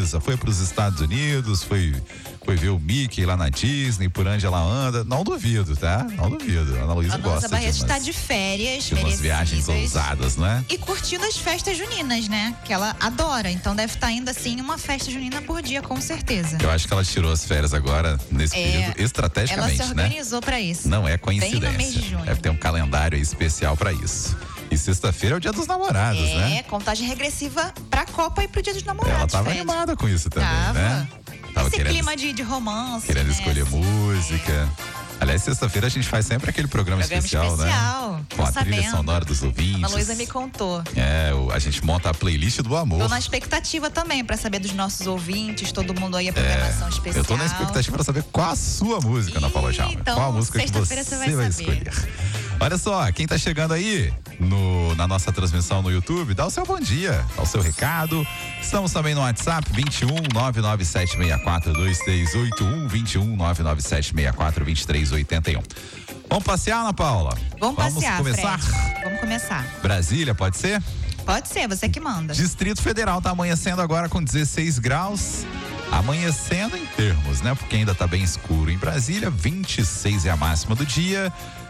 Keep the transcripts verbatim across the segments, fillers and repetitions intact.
Luísa, foi para os Estados Unidos, foi, foi ver o Mickey lá na Disney, por onde ela anda. Não duvido, tá? Não duvido. A Ana Luísa gosta de umas, está de férias, de umas viagens ousadas, né? E curtindo as festas juninas, né? Que ela adora. Então deve estar indo assim uma festa junina por dia, com certeza. Eu acho que ela tirou as férias agora nesse é, período estrategicamente, ela se organizou, né, para isso. Não é coincidência. Bem no mês de junho. Deve ter um calendário especial para isso. E sexta-feira é o dia dos namorados, é, né? É, contagem regressiva pra Copa e pro dia dos namorados. Ela tava Fred. animada com isso também, tava. né? Tava Esse querendo, clima de, de romance, querendo né? escolher assim, música. É. Aliás, sexta-feira a gente faz sempre aquele programa, programa especial, especial, né? Com a sabendo. trilha sonora dos ouvintes. A Luísa me contou. É, a gente monta a playlist do amor. Tô na expectativa também pra saber dos nossos ouvintes, todo mundo aí, a programação é, especial. Eu tô na expectativa pra saber qual a sua música, Ana Paula Jalma. Então, qual a música que você, você vai, vai escolher. Olha só, quem tá chegando aí no, na nossa transmissão no YouTube, dá o seu bom dia, dá o seu recado. Estamos também no WhatsApp, vinte e um, nove nove sete seis quatro, dois três oito um, vinte e um, nove nove sete seis quatro, dois três oito um. Vamos passear, Ana Paula? Vamos, Vamos passear, começar? Fred. Vamos começar. Brasília, pode ser? Pode ser, você que manda. Distrito Federal tá amanhecendo agora com dezesseis graus. Amanhecendo em termos, né? Porque ainda tá bem escuro em Brasília. vinte e seis é a máxima do dia.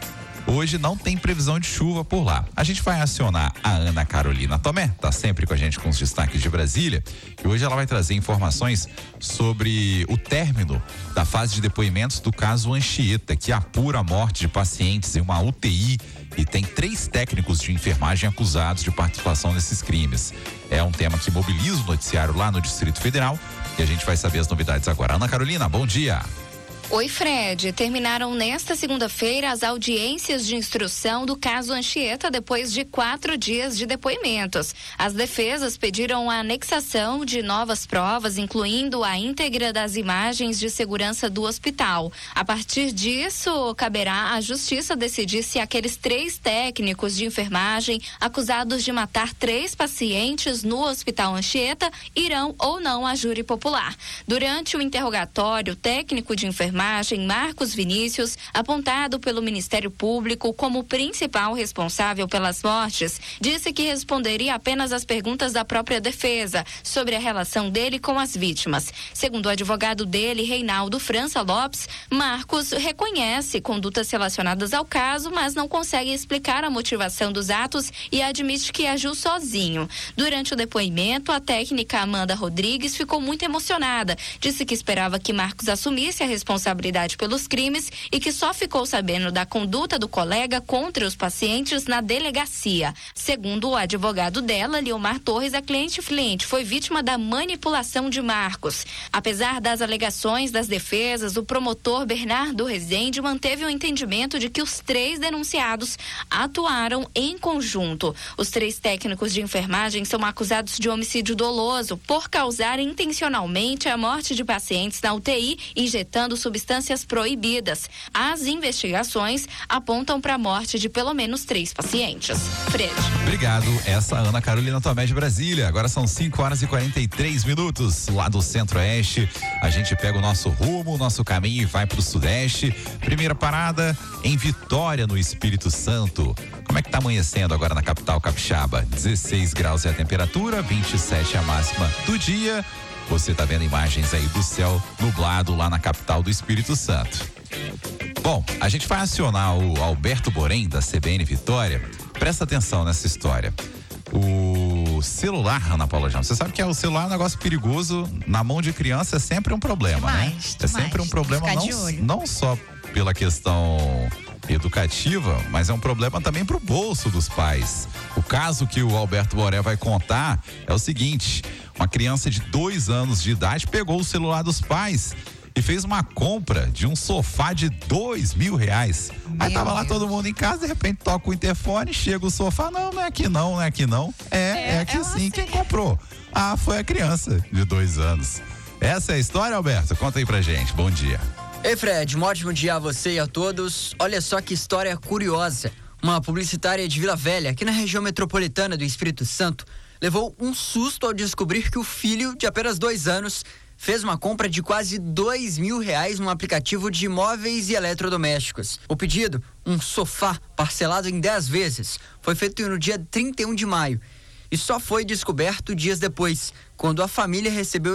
Hoje não tem previsão de chuva por lá. A gente vai acionar a Ana Carolina Tomé, tá sempre com a gente com os destaques de Brasília, e hoje ela vai trazer informações sobre o término da fase de depoimentos do caso Anchieta, que apura a morte de pacientes em uma U T I e tem três técnicos de enfermagem acusados de participação nesses crimes. É um tema que mobiliza o noticiário lá no Distrito Federal e a gente vai saber as novidades agora. Ana Carolina, bom dia. Oi, Fred. Terminaram nesta segunda-feira as audiências de instrução do caso Anchieta depois de quatro dias de depoimentos. As defesas pediram a anexação de novas provas, incluindo a íntegra das imagens de segurança do hospital. A partir disso, caberá à Justiça decidir se aqueles três técnicos de enfermagem acusados de matar três pacientes no Hospital Anchieta irão ou não à júri popular. Durante o interrogatório, o técnico de enfermagem Marcos Vinícius, apontado pelo Ministério Público como principal responsável pelas mortes, disse que responderia apenas às perguntas da própria defesa sobre a relação dele com as vítimas. Segundo o advogado dele, Reinaldo França Lopes, Marcos reconhece condutas relacionadas ao caso, mas não consegue explicar a motivação dos atos e admite que agiu sozinho. Durante o depoimento, a técnica Amanda Rodrigues ficou muito emocionada. Disse que esperava que Marcos assumisse a responsabilidade responsabilidade pelos crimes e que só ficou sabendo da conduta do colega contra os pacientes na delegacia. Segundo o advogado dela, Leomar Torres, a cliente Flint foi vítima da manipulação de Marcos. Apesar das alegações das defesas, o promotor Bernardo Rezende manteve o entendimento de que os três denunciados atuaram em conjunto. Os três técnicos de enfermagem são acusados de homicídio doloso por causar intencionalmente a morte de pacientes na U T I, injetando substâncias proibidas. As investigações apontam para a morte de pelo menos três pacientes. Fred. Obrigado. Essa Ana Carolina Tomé de Brasília. Agora são cinco horas e quarenta e três minutos lá do Centro-Oeste. A gente pega o nosso rumo, o nosso caminho e vai para o Sudeste. Primeira parada em Vitória, no Espírito Santo. Como é que tá amanhecendo agora na capital capixaba? dezesseis graus é a temperatura, vinte e sete é a máxima do dia. Você tá vendo imagens aí do céu nublado lá na capital do Espírito Santo. Bom, a gente vai acionar o Alberto Borém, da C B N Vitória. Presta atenção nessa história. O celular, Ana Paula Jão, você sabe que é o celular é um negócio perigoso, na mão de criança é sempre um problema, demais, né? demais. É sempre um problema, não, não só pela questão educativa, mas é um problema também pro bolso dos pais. O caso que o Alberto Boré vai contar é o seguinte: uma criança de dois anos de idade pegou o celular dos pais e fez uma compra de um sofá de dois mil reais. Aí tava lá todo mundo em casa, de repente toca o interfone, chega o sofá, não, não é aqui não, não é aqui não. É, é, é aqui sim. Quem comprou? Ah, foi a criança de dois anos. Essa é a história, Alberto? Conta aí pra gente. Bom dia. Ei, Fred, um ótimo dia a você e a todos. Olha só que história curiosa. Uma publicitária de Vila Velha, aqui na região metropolitana do Espírito Santo, levou um susto ao descobrir que o filho, de apenas dois anos, fez uma compra de quase dois mil reais num aplicativo de móveis e eletrodomésticos. O pedido, um sofá parcelado em dez vezes, foi feito no dia trinta e um de maio e só foi descoberto dias depois, quando a família recebeu